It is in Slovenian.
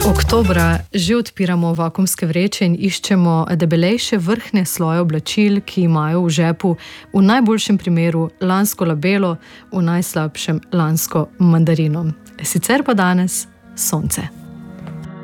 Oktobra že odpiramo vakuumske vreče in iščemo debelejše vrhnje sloje oblačil, ki imajo v žepu v najboljšem primeru lansko labelo, v najslabšem lansko mandarino. Sicer pa danes sonce.